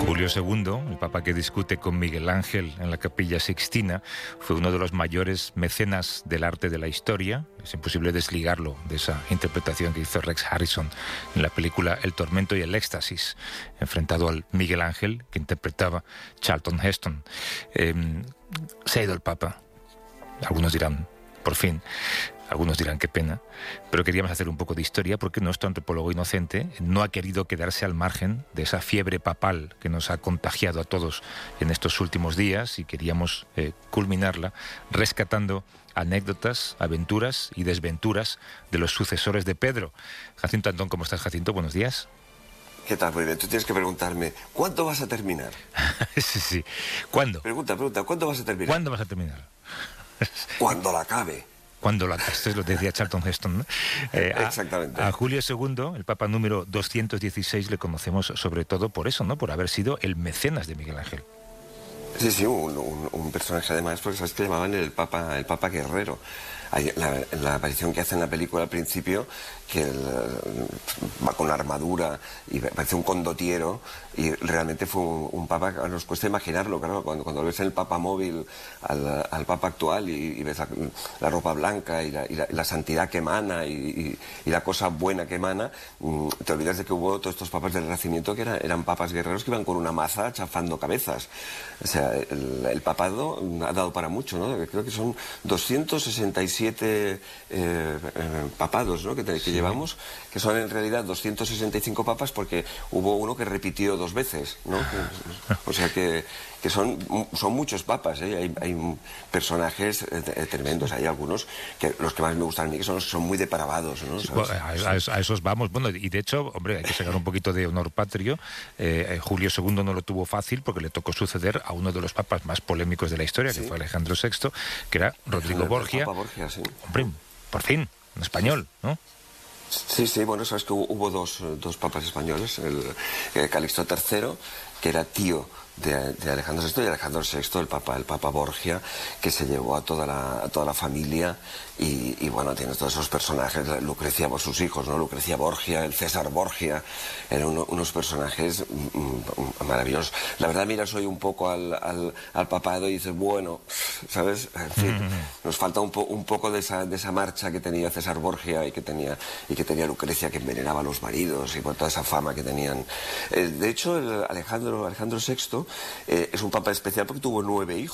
Julio II, el papa que discute con Miguel Ángel en la Capilla Sixtina, fue uno de los mayores mecenas del arte de la historia. Es imposible desligarlo de esa interpretación que hizo Rex Harrison en la película El tormento y el éxtasis, enfrentado al Miguel Ángel que interpretaba Charlton Heston. Se ha ido el papa. Algunos dirán, por fin. Algunos dirán qué pena, pero queríamos hacer un poco de historia porque nuestro antropólogo inocente no ha querido quedarse al margen de esa fiebre papal que nos ha contagiado a todos en estos últimos días y queríamos culminarla rescatando anécdotas, aventuras y desventuras de los sucesores de Pedro. Jacinto Antón, ¿cómo estás, Jacinto? Buenos días. ¿Qué tal? Muy bien, tú tienes que preguntarme, ¿cuándo vas a terminar? Sí. ¿Cuándo? Pregunta, ¿cuándo vas a terminar? ¿Cuándo vas a terminar? Cuando la acabe. Cuando la esto es lo que decía Charlton Heston, ¿no? Exactamente. A Julio II, el Papa número 216, le conocemos sobre todo por eso, ¿no? Por haber sido el mecenas de Miguel Ángel. Sí, un personaje además, porque sabes que llamaban el Papa Guerrero. La aparición que hace en la película al principio, que él va con armadura y parece un condottiero, y realmente fue un papa, nos cuesta imaginarlo, claro, cuando ves el papa móvil al papa actual y ves la ropa blanca y la santidad que emana y la cosa buena que emana, te olvidas de que hubo todos estos papas del Renacimiento que eran papas guerreros que iban con una maza chafando cabezas. O sea, el papado ha dado para mucho, ¿no? Creo que son 267 papados, ¿no? que llevamos, que son en realidad 265 papas porque hubo uno que repitió 2 veces, ¿no? O sea que son muchos papas, ¿eh? Hay personajes tremendos, hay algunos que los que más me gustan a mí que son muy depravados, ¿no? Sí, a esos vamos. Bueno, y de hecho, hombre, hay que sacar un poquito de honor patrio. Julio II no lo tuvo fácil porque le tocó suceder a uno de los papas más polémicos de la historia, ¿sí? Que fue Alejandro VI, que era Rodrigo Borgia. Borgia, sí. Hombre, por fin, en español, ¿no? Sí, bueno, sabes que hubo dos papas españoles, el Calixto III, que era tío de Alejandro VI, y Alejandro VI, el Papa Borgia, que se llevó a toda la familia, y bueno, tienes todos esos personajes, Lucrecia por sus hijos, ¿no? Lucrecia Borgia, el César Borgia, eran unos personajes maravillosos. La verdad, miras hoy un poco al papado y dices, bueno, ¿sabes? En fin, nos falta un poco de esa marcha que tenía César Borgia y que tenía Lucrecia, que envenenaba a los maridos, y por toda esa fama que tenían. De hecho, Alejandro VI es un papa especial porque tuvo 9 hijos.